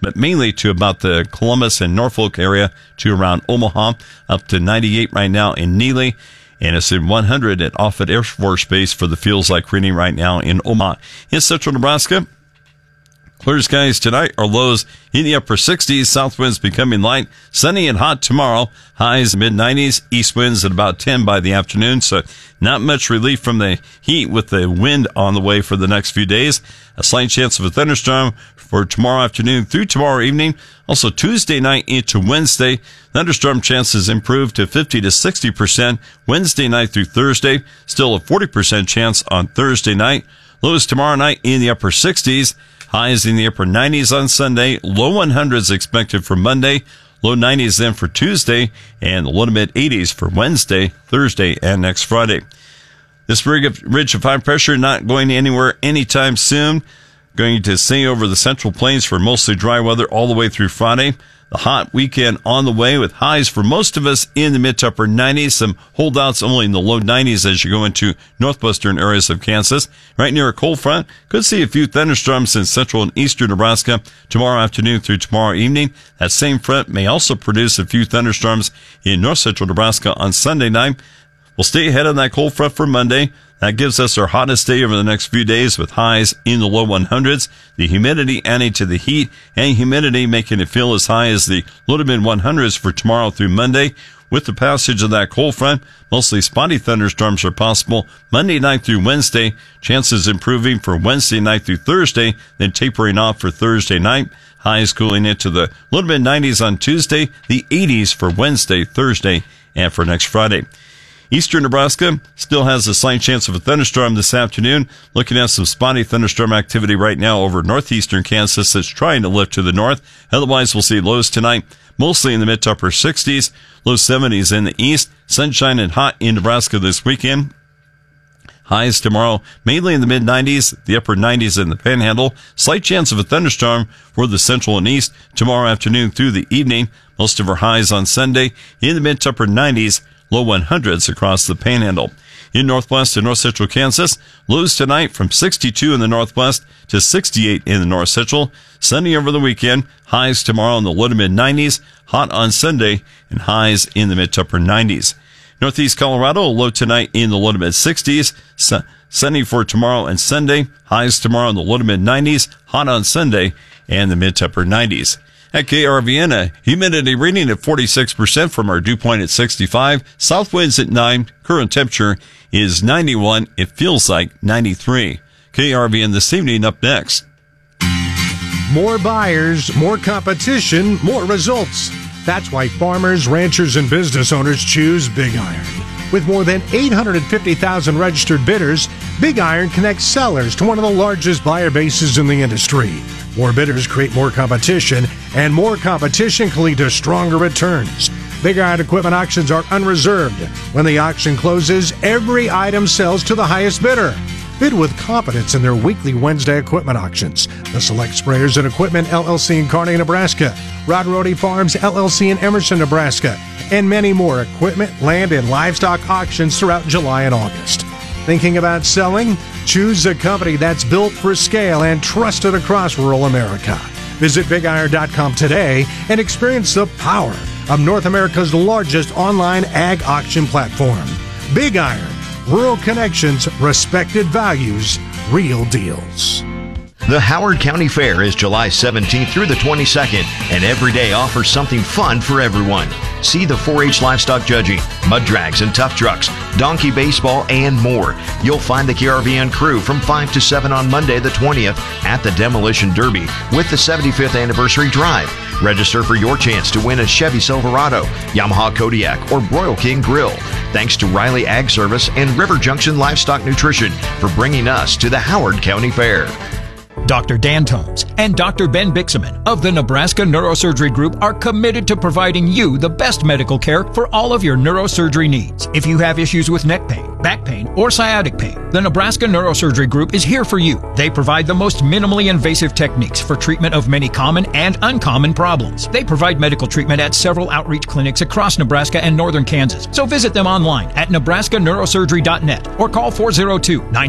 but mainly to about the Columbus and Norfolk area to around Omaha, up to 98 right now in Neely. And it's in 100 at Offutt Air Force Base for the feels like reading right now in Omaha. In central Nebraska, clear skies tonight, our lows in the upper 60s, south winds becoming light, sunny and hot tomorrow, highs mid-90s, east winds at about 10 by the afternoon, so not much relief from the heat with the wind on the way for the next few days. A slight chance of a thunderstorm for tomorrow afternoon through tomorrow evening. Also Tuesday night into Wednesday, thunderstorm chances improve to 50 to 60% Wednesday night through Thursday, still a 40% chance on Thursday night. Lows tomorrow night in the upper 60s, highs in the upper 90s on Sunday, low 100s expected for Monday, low 90s then for Tuesday, and the low to mid 80s for Wednesday, Thursday, and next Friday. This ridge of high pressure not going anywhere anytime soon. Going to stay over the Central Plains for mostly dry weather all the way through Friday. The hot weekend on the way with highs for most of us in the mid to upper 90s. Some holdouts only in the low 90s as you go into northwestern areas of Kansas. Right near a cold front. Could see a few thunderstorms in central and eastern Nebraska tomorrow afternoon through tomorrow evening. That same front may also produce a few thunderstorms in north central Nebraska on Sunday night. We'll stay ahead of that cold front for Monday. That gives us our hottest day over the next few days with highs in the low 100s. The humidity adding to the heat and humidity making it feel as high as the low to mid 100s for tomorrow through Monday. With the passage of that cold front, mostly spotty thunderstorms are possible Monday night through Wednesday. Chances improving for Wednesday night through Thursday, then tapering off for Thursday night. Highs cooling into the low to mid 90s on Tuesday, the 80s for Wednesday, Thursday, and for next Friday. Eastern Nebraska still has a slight chance of a thunderstorm this afternoon. Looking at some spotty thunderstorm activity right now over northeastern Kansas that's trying to lift to the north. Otherwise, we'll see lows tonight, mostly in the mid to upper 60s, low 70s in the east. Sunshine and hot in Nebraska this weekend. Highs tomorrow, mainly in the mid-90s, the upper 90s in the Panhandle. Slight chance of a thunderstorm for the central and east tomorrow afternoon through the evening. Most of our highs on Sunday in the mid to upper 90s. Low 100s across the Panhandle. In northwest and north central Kansas, lows tonight from 62 in the northwest to 68 in the north central. Sunny over the weekend, highs tomorrow in the low to mid 90s, hot on Sunday, and highs in the mid to upper 90s. Northeast Colorado, low tonight in the low to mid 60s, sunny for tomorrow and Sunday, highs tomorrow in the low to mid 90s, hot on Sunday, and the mid to upper 90s. At KRVN, humidity reading at 46% from our dew point at 65. South winds at 9. Current temperature is 91. It feels like 93. KRVN this evening up next. More buyers, more competition, more results. That's why farmers, ranchers, and business owners choose Big Iron. With more than 850,000 registered bidders, Big Iron connects sellers to one of the largest buyer bases in the industry. More bidders create more competition, and more competition can lead to stronger returns. Big Iron equipment auctions are unreserved. When the auction closes, every item sells to the highest bidder. Bid with confidence in their weekly Wednesday equipment auctions. The Select Sprayers and Equipment LLC in Kearney, Nebraska, Rod Rohde Farms LLC in Emerson, Nebraska, and many more equipment, land, and livestock auctions throughout July and August. Thinking about selling? Choose a company that's built for scale and trusted across rural America. Visit BigIron.com today and experience the power of North America's largest online ag auction platform. Big Iron. Rural connections, respected values, real deals. The Howard County Fair is July 17th through the 22nd, and every day offers something fun for everyone. See the 4-H livestock judging, mud drags and tough trucks, donkey baseball, and more. You'll find the KRVN crew from 5 to 7 on Monday the 20th at the Demolition Derby with the 75th anniversary drive. Register for your chance to win a Chevy Silverado, Yamaha Kodiak, or Broil King Grill. Thanks to Riley Ag Service and River Junction Livestock Nutrition for bringing us to the Howard County Fair. Dr. Dan Tomes and Dr. Ben Bixaman of the Nebraska Neurosurgery Group are committed to providing you the best medical care for all of your neurosurgery needs. If you have issues with neck pain, back pain, or sciatic pain, the Nebraska Neurosurgery Group is here for you. They provide the most minimally invasive techniques for treatment of many common and uncommon problems. They provide medical treatment at several outreach clinics across Nebraska and northern Kansas. So visit them online at nebraskaneurosurgery.net or call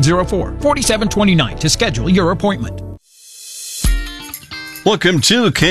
402-904-4729 to schedule your appointment. Welcome to